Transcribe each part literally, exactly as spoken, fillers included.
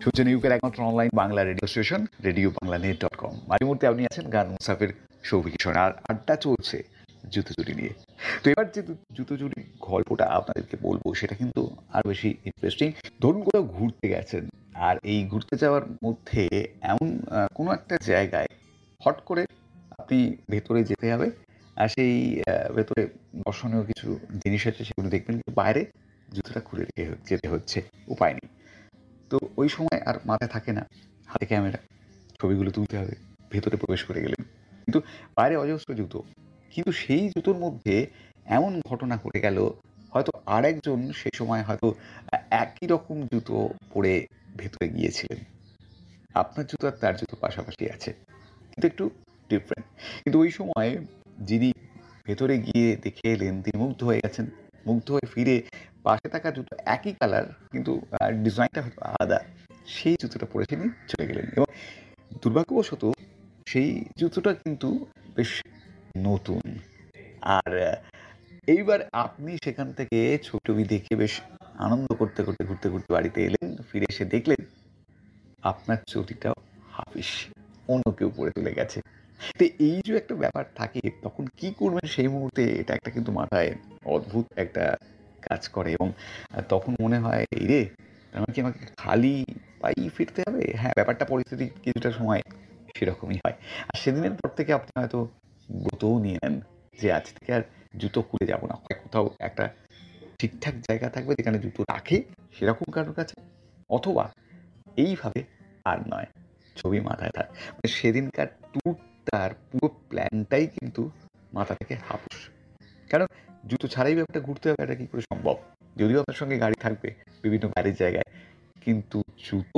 শুনছেন ইউকের একমাত্র online Bangla radio station radio Bangla net dot com. মাঝে মধ্যে আপনি আছেন গান মুসাফির সৌভিকিশন, আর আড্ডা চলছে জুতো চুরি নিয়ে। তো এবার যে জুতো চুরির গল্পটা আপনাদেরকে বলবো সেটা কিন্তু আর বেশি ইন্টারেস্টিং। ধরুন কোথাও ঘুরতে গেছেন, আর এই ঘুরতে যাওয়ার মধ্যে এমন কোনো একটা জায়গায় হট করে আপনি ভেতরে যেতে হবে, আর সেই ভেতরে দর্শনীয় কিছু জিনিস আছে সেগুলো দেখবেন, কিন্তু বাইরে জুতোটা খুলে রেখে যেতে হচ্ছে, উপায় নেই। তো ওই সময় আর মাথায় থাকে না হাতে ক্যামেরা, ছবিগুলো তুলতে হবে। ভেতরে প্রবেশ করে গেলেন, কিন্তু বাইরে অজস্র জুতো, কিন্তু সেই জুতোর মধ্যে এমন ঘটনা ঘটে গেল, হয়তো আর একজন সেই সময় হয়তো একই রকম জুতো পরে ভেতরে গিয়েছিলেন। আপনার জুতো আর তার জুতো পাশাপাশি আছে, কিন্তু একটু ডিফারেন্ট। কিন্তু ওই সময় যিনি ভেতরে গিয়ে দেখে এলেন তিনি মুগ্ধ হয়ে গেছেন। মুগ্ধ হয়ে ফিরে পাশে থাকা জুতো একই কালার, কিন্তু ডিজাইনটা হয়তো আলাদা, সেই জুতোটা পরে তিনি চলে গেলেন। এবং দুর্ভাগ্যবশত সেই জুতোটা কিন্তু বেশ নতুন। আর এইবার আপনি সেখান থেকে ছবি দেখে বেশ আনন্দ করতে করতে ঘুরতে ঘুরতে বাড়িতে এলেন, ফিরে এসে দেখলেন আপনার চটিটাও হাফিস, অন্য কেউ পরে তুলে গেছে। তো এই যে একটা ব্যাপার থাকে, তখন কি করবেন সেই মুহূর্তে, এটা একটা কিন্তু মাথায় অদ্ভুত একটা কাজ করে। এবং তখন মনে হয় এই রে, আমার কি আমাকে খালি পাই ফিরতে হবে? হ্যাঁ, ব্যাপারটা পরিস্থিতি কিছুটা সময় সেরকমই হয়। আর সেদিনের পর থেকে আপনি হয়তো ব্রতও নিয়ে নেন যে আজ থেকে আর জুতো খুলে যাব না। কোথাও একটা ঠিকঠাক জায়গা থাকবে যেখানে জুতো রাখে সেরকম কারোর কাছে, অথবা এইভাবে আর নয়, ছবি মাথায় থাক। মানে সেদিনকার ট্যুরটার পুরো প্ল্যানটাই কিন্তু মাথা থেকে হাপুস। কারণ জুতো ছাড়াই ব্যাপারটা ঘুরতে হবে, এটা কি করে সম্ভব? যদিও আপনার সঙ্গে গাড়ি থাকবে বিভিন্ন গাড়ির জায়গায়, কিন্তু জুতো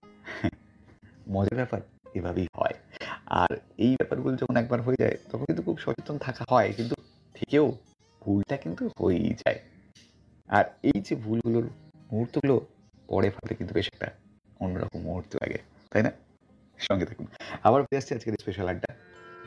মজার ব্যাপার এভাবেই হয়। আর এই ব্যাপারগুলো যখন একবার হয়ে যায় তখন কিন্তু খুব সচেতন থাকা হয়, কিন্তু থেকেও ভুলটা কিন্তু হয়েই যায়। আর এই যে ভুলগুলোর মুহূর্তগুলো পরে ভাবতে কিন্তু বেশ একটা অন্যরকম মুহূর্ত লাগে, তাই না? সঙ্গে থাকুন, আবার ফিরে আসছি আজকের স্পেশাল আড্ডা